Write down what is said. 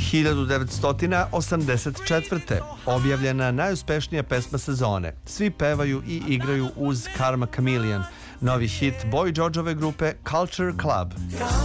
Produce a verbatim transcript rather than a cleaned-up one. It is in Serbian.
hiljadu devetsto osamdeset četvrte. objavljena najuspešnija pesma sezone. Svi pevaju i igraju uz Karma Chameleon, novi hit Boy Georgeove grupe Culture Club.